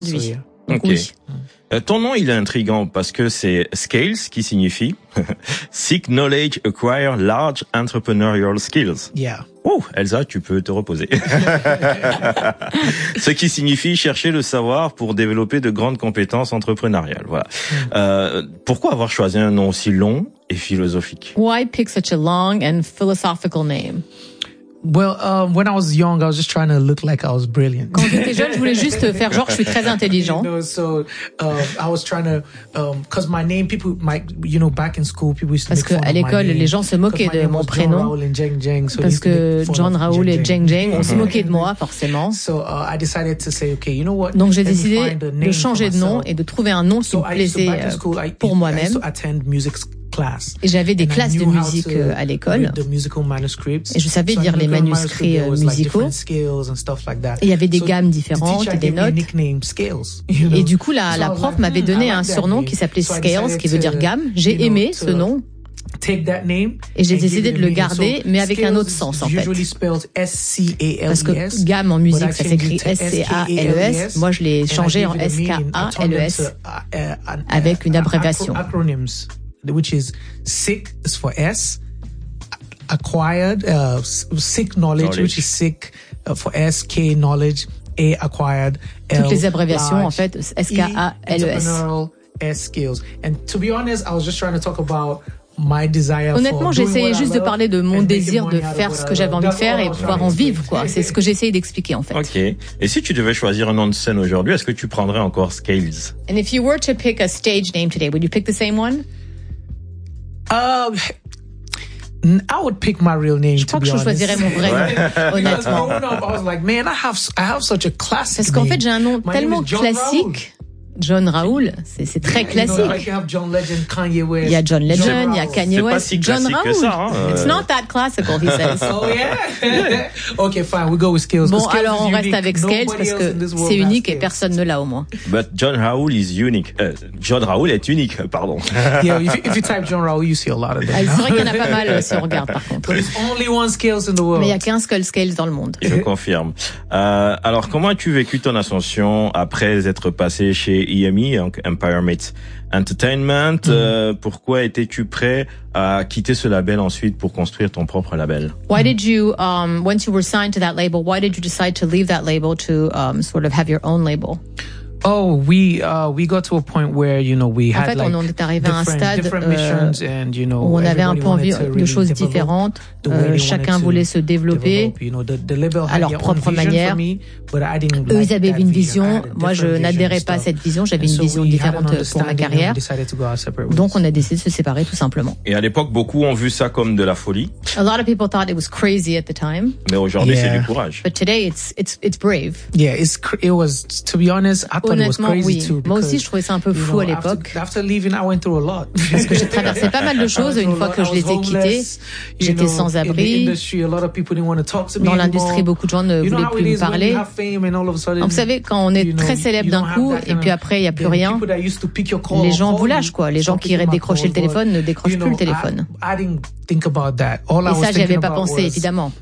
So, lui. yeah. Donc, Ok. oui. Ton nom, il est intriguant parce que c'est Scales qui signifie Seek Knowledge, Acquire Large Entrepreneurial Skills. Yeah. Oh, Elsa, tu peux te reposer. Ce qui signifie chercher le savoir pour développer de grandes compétences entrepreneuriales. Voilà. Pourquoi avoir choisi un nom aussi long et philosophique? Why pick such a long and philosophical name? Well, when I was young, I was just trying to look like I was brilliant. Quand j'étais jeune, je voulais juste faire genre je suis très intelligent. You know, so I was trying to, cause my name, people might, you know, back in school, people used to Parce make que fun à of my l'école, name. les gens se moquaient 'Cause my de name mon was John prénom. Raoul and Jeng Jeng, so they Parce used to make que fun John of Raoul et Jeng Jeng, on se moquait de moi forcément. So I decided to say, okay, you know what? Donc j'ai Let me décidé find a de name changer for de nom myself. et de trouver un nom qui So me I used to, plaisait back in school, pour I used moi-même. to attend music class. Et j'avais des And I classes de knew how musique to à l'école. read the musical manuscripts. Et je savais So lire in les musical manuscrits there was, like, musicaux. different scales and stuff like that. Et il y avait des So gammes the différentes teacher et des gave me a notes. nickname, Scales, you know. Et du coup, la So I was prof like, m'avait donné I un like that surnom name. qui s'appelait So I Scales, decided qui veut dire to, gamme. you J'ai know, aimé to ce nom. Take that name Et j'ai and give décidé it de a le meaning. garder, So mais avec un autre Scales sens, en fait. usually spelled S-C-A-L-E-S. Parce que gamme en But I musique, ça changed s'écrit it to S-C-A-L-E-S. Moi, je l'ai and I changé gave en it a meaning. I turned them S-K-A-L-E-S to, avec une abréviation. Acronyms, which is SICK is for S, acquired, SICK knowledge, which is SICK for S, K knowledge, A acquired, L, Toutes les abréviations, large, en fait, S-K-A-L-E-S. entrepreneurial, S skills. And to be honest, I was just trying to talk about my desire Honnêtement, for doing j'essayais what I juste de love parler de mon and making désir de money out of faire what ce I que j'avais love. envie de That's faire all I et was pouvoir trying en to vivre, explain. quoi. C'est ce que j'essayais d'expliquer, en fait. Ok. Et si tu devais choisir un nom de scène aujourd'hui, est-ce que tu prendrais encore Scales? And if you were to pick a stage name today, would you pick the same one? I would pick my real name, Je crois to que be je honest. choisirais mon vrai nom, Because honnêtement. growing up, I was like, man, I have such a classic Parce qu'en name. fait, j'ai un nom My name tellement is John classique. John Raoul, c'est très You know, classique. like you have John Legend, Kanye West. Il y a John Legend, il y a Raoul. Kanye C'est pas West, si John classique que Raoul. ça, hein. It's not that classical, he says. Oh yeah. Okay, fine. We go with Scales. Bon, 'Cause Scales alors is on reste unique. avec Scales Nobody parce else que in this world c'est has unique et Scales. personne ne l'a au moins. But John Raoul is unique. John Raoul est unique, pardon. Yeah, if you type John Raoul, you see a lot of them. Ah, c'est vrai qu'il y en a pas mal si on regarde par contre. But it's only one Scales in the world. Mais il y a qu'un Skull Scales dans le monde. Je confirme. Alors, comment as-tu vécu ton ascension après être passé chez EME, donc Empire Meets Entertainment? Pourquoi étais-tu prêt à quitter ce label ensuite pour construire ton propre label? Why did you, once you were signed to that label, why did you decide to leave that label to sort of have your own label? Oh, we got to a point where, you know, we En had fait, like on est arrivé à un stade different missions and, you know, où on avait un everybody peu envie wanted to de really choses develop différentes. the way they wanted Chacun to voulait se développer develop, you know, the label à had leur their propre own vision manière. for me, but I didn't Eux, like ils avaient that une I vision. had a Moi, je different n'adhérais vision pas à and cette vision. J'avais stuff. une And so vision we had an différente pour ma understanding and carrière. we decided to go our separate ways. Donc, on a décidé de se séparer tout simplement. Et à l'époque, beaucoup ont vu ça comme de la folie, A lot of people thought it was crazy at the time, mais aujourd'hui, Yeah. c'est du courage. but today it's brave. Yeah, it was, to be honest, I thought it was Honnêtement, crazy oui. too. Moi aussi, because, je trouvais ça un peu you fou know, à l'époque. After leaving, I went through a lot. Parce que j'ai traversé pas mal de choses une fois que je les ai quittés. J'étais sans abri. Dans l'industrie, beaucoup de gens ne voulaient plus me parler. Donc, vous savez, quand on est très célèbre d'un coup, et puis après, il n'y a plus rien, les gens vous lâchent, quoi. Les gens qui iraient décrocher le téléphone ne décrochent plus le téléphone. Et ça, j'y avais pas pensé, évidemment.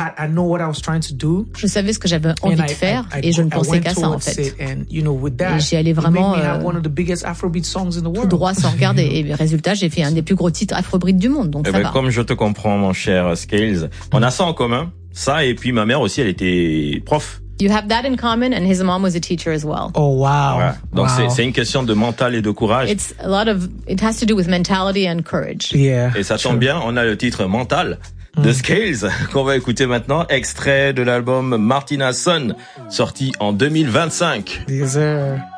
Je savais ce que j'avais envie de faire, et je ne pensais qu'à ça, en fait. Et j'y allais vraiment tout droit sans regarder. Et résultat, j'ai fait un des plus gros titres afrobeat du monde, donc Eh ça ben, va. comme je te comprends, mon cher Scales, on a ça en commun. Ça, et puis ma mère aussi, elle était prof. You have that in common, and his mom was a teacher as well. Oh wow! Voilà. Donc Wow. c'est une question de mental et de courage. It has to do with mentality and courage. Yeah. Et ça tombe bien, on a le titre Mental de Scales qu'on va écouter maintenant, extrait de l'album Martina Son, sorti en 2025. Yes, sir.